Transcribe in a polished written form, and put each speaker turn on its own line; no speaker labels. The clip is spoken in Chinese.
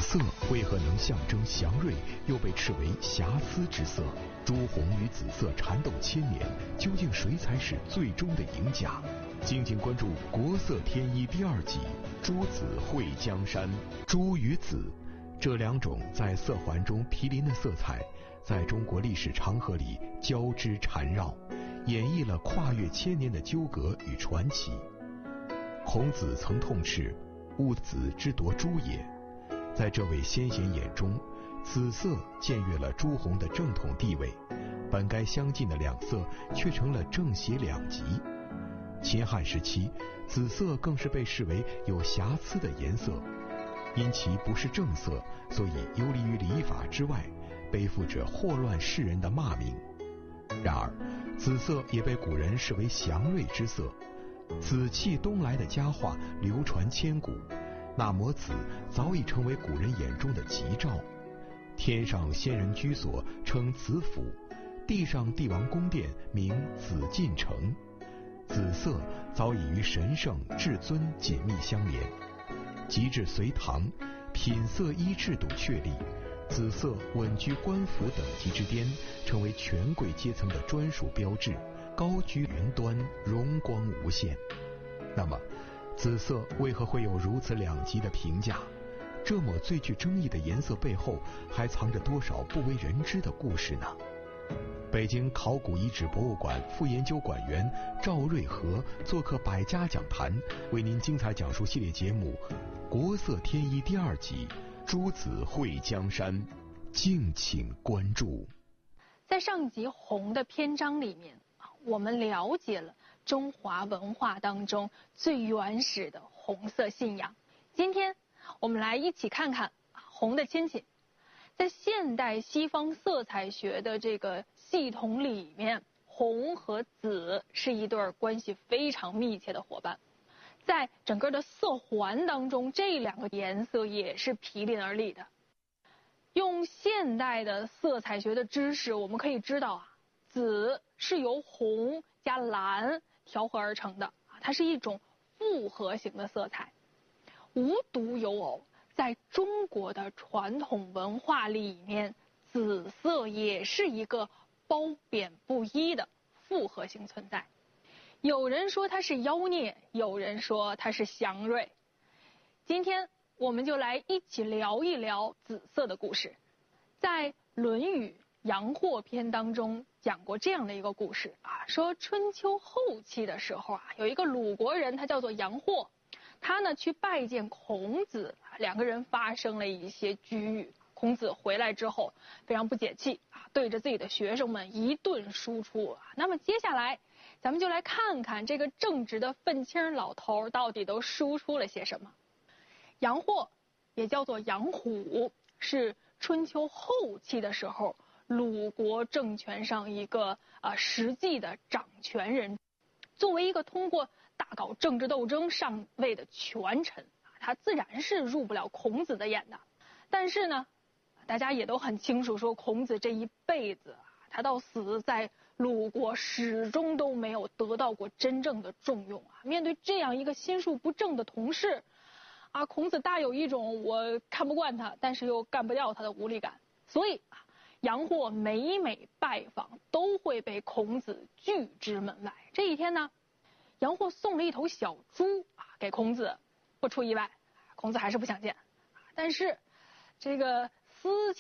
色为何能象征祥瑞，又被斥为瑕疵之色？朱红与紫色缠斗千年，究竟谁才是最终的赢家？敬请关注《国色天一》第2集《朱紫会江山》。朱与紫这两种在色环中毗邻的色彩，在中国历史长河里交织缠绕，演绎了跨越千年的纠葛与传奇。孔子曾痛斥吾子之夺朱也，在这位先贤眼中，紫色僭越了朱红的正统地位，本该相近的两色却成了正邪两极。秦汉时期，紫色更是被视为有瑕疵的颜色，因其不是正色，所以游离于礼法之外，背负着祸乱世人的骂名。然而，紫色也被古人视为祥瑞之色，紫气东来的佳话流传千古，那抹紫早已成为古人眼中的吉兆。天上仙人居所称紫府，地上帝王宫殿名紫禁城。紫色早已与神圣至尊紧密相连。及至隋唐，品色衣制度确立，紫色稳居官府等级之巅，成为权贵阶层的专属标志，高居云端，荣光无限。那么，紫色为何会有如此两极的评价？这抹最具争议的颜色背后，还藏着多少不为人知的故事呢？北京考古遗址博物馆副研究馆员赵瑞和做客百家讲坛，为您精彩讲述系列节目《国色天一》第2集《朱紫会江山》，敬请关注。
在上集红的篇章里面，我们了解了中华文化当中最原始的红色信仰。今天我们来一起看看红的亲戚。在现代西方色彩学的这个系统里面，红和紫是一对关系非常密切的伙伴。在整个的色环当中，这两个颜色也是毗邻而立的。用现代的色彩学的知识，我们可以知道紫是由红加蓝调和而成的，它是一种复合型的色彩。无独有偶，在中国的传统文化里面，紫色也是一个褒贬不一的复合型存在。有人说它是妖孽，有人说它是祥瑞。今天我们就来一起聊一聊紫色的故事。在《论语·阳货篇》当中讲过这样的一个故事说春秋后期的时候有一个鲁国人，他叫做阳货。他呢去拜见孔子，两个人发生了一些龃龉。孔子回来之后非常不解气对着自己的学生们一顿输出那么接下来咱们就来看看这个正直的愤青老头到底都输出了些什么。阳货也叫做阳虎，是春秋后期的时候鲁国政权上一个实际的掌权人。作为一个通过大搞政治斗争上位的权臣，他自然是入不了孔子的眼的。但是呢，大家也都很清楚，说孔子这一辈子他到死在鲁国始终都没有得到过真正的重用面对这样一个心术不正的同事孔子大有一种我看不惯他，但是又干不掉他的无力感。所以阳货每每拜访都会被孔子拒之门外。这一天呢，阳货送了一头小猪给孔子，不出意外，孔子还是不想见。但是这个思